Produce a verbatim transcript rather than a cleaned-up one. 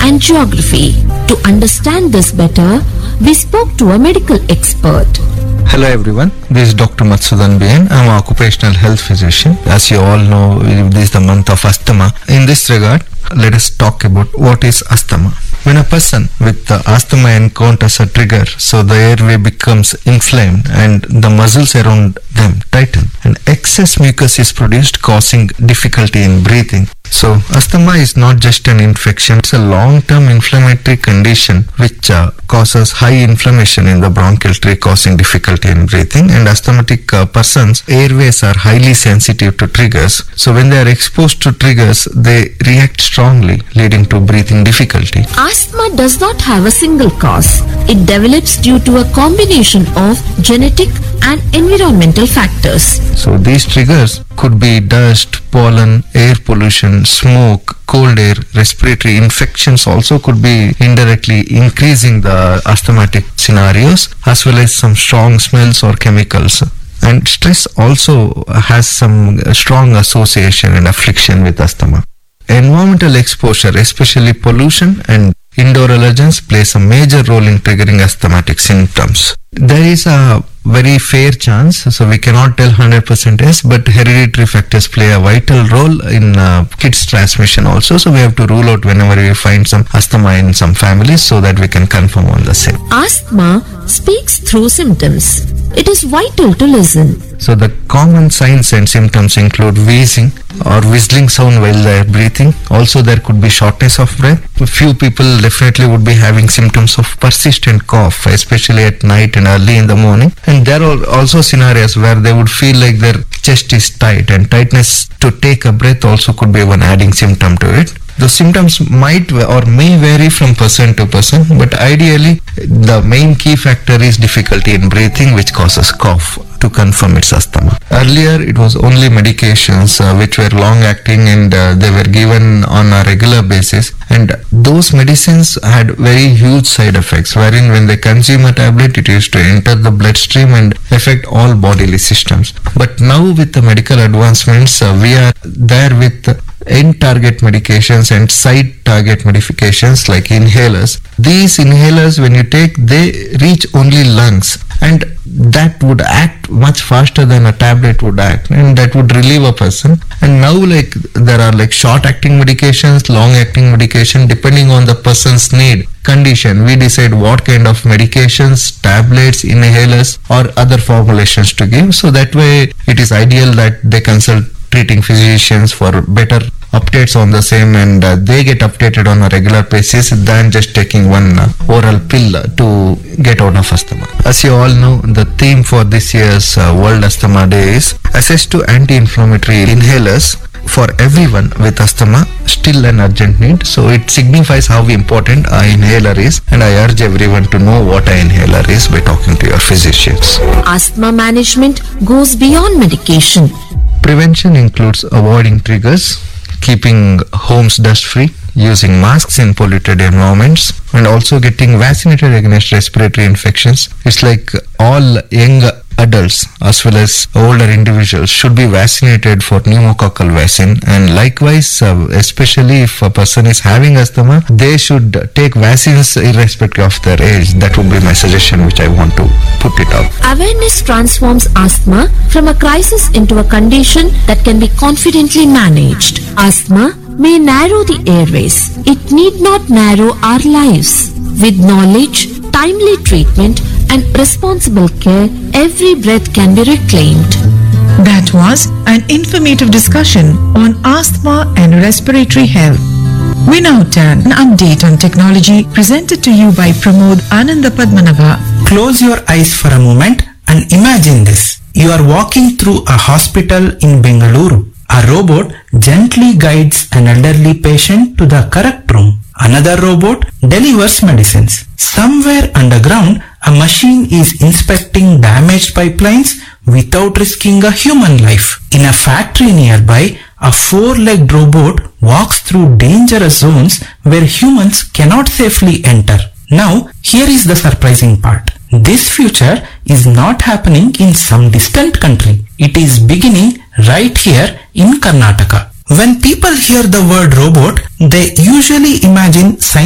and geography. To understand this better, we spoke to a medical expert. Hello everyone, this is Doctor Matsudan B N. I'm an occupational health physician. As you all know, this is the month of asthma. In this regard, let us talk about what is asthma. When a person with uh, asthma encounters a trigger, so the airway becomes inflamed and the muscles around them tighten, and excess mucus is produced, causing difficulty in breathing. So asthma is not just an infection, it's a long-term inflammatory condition which uh, causes high inflammation in the bronchial tree, causing difficulty in breathing. And asthmatic uh, persons' airways are highly sensitive to triggers. So when they are exposed to triggers, they react strongly, leading to breathing difficulty. Asthma does not have a single cause. It develops due to a combination of genetic and environmental factors. So these triggers could be dust, pollen, air pollution, smoke, cold air, respiratory infections also could be indirectly increasing the asthmatic scenarios, as well as some strong smells or chemicals. And stress also has some strong association and affliction with asthma. Environmental exposure, especially pollution and indoor allergens, plays a major role in triggering asthmatic symptoms. There is a very fair chance, so we cannot tell one hundred percent yes, but hereditary factors play a vital role in uh, kids transmission also. So we have to rule out whenever we find some asthma in some families, so that we can confirm on the same. Asthma speaks through symptoms. It is vital to listen. So the common signs and symptoms include wheezing or whistling sound while they are breathing. Also there could be shortness of breath. A few people definitely would be having symptoms of persistent cough, especially at night and early in the morning. And there are also scenarios where they would feel like their chest is tight, and tightness to take a breath also could be one adding symptom to it. The symptoms might or may vary from person to person, but ideally the main key factor is difficulty in breathing, which causes cough, to confirm it's asthma. Earlier it was only medications uh, which were long acting, and uh, they were given on a regular basis, and those medicines had very huge side effects, wherein when they consume a tablet it used to enter the bloodstream and affect all bodily systems. But now with the medical advancements, uh, we are there with uh, end target medications and side target modifications like inhalers. These inhalers, when you take, they reach only lungs, and that would act much faster than a tablet would act, and that would relieve a person. And now like there are like short acting medications, long acting medication, depending on the person's need, condition, we decide what kind of medications, tablets, inhalers or other formulations to give. So that way it is ideal that they consult treating physicians for better updates on the same, and uh, they get updated on a regular basis than just taking one uh, oral pill to get out of asthma. As you all know, the theme for this year's uh, World Asthma Day is access to anti-inflammatory inhalers for everyone with asthma, still an urgent need. So it signifies how important an inhaler is, and I urge everyone to know what an inhaler is by talking to your physicians. Asthma management goes beyond medication. Prevention includes avoiding triggers, keeping homes dust free, using masks in polluted environments, and also getting vaccinated against respiratory infections. It's like all young adults as well as older individuals should be vaccinated for pneumococcal vaccine, and likewise uh, especially if a person is having asthma, they should take vaccines irrespective of their age. That would be my suggestion, which I want to put it up. Awareness transforms asthma from a crisis into a condition that can be confidently managed. Asthma may narrow the airways. It need not narrow our lives. With knowledge, timely treatment and responsible care, every breath can be reclaimed. That was an informative discussion on asthma and respiratory health. We now turn an update on technology presented to you by Pramod Ananda Padmanabha. Close your eyes for a moment and imagine this. You are walking through a hospital in Bengaluru. A robot gently guides an elderly patient to the correct room. Another robot delivers medicines. Somewhere underground, a machine is inspecting damaged pipelines without risking a human life. In a factory nearby, a four-legged robot walks through dangerous zones where humans cannot safely enter. Now, here is the surprising part. This future is not happening in some distant country. It is beginning right here in Karnataka. When people hear the word robot, they usually imagine science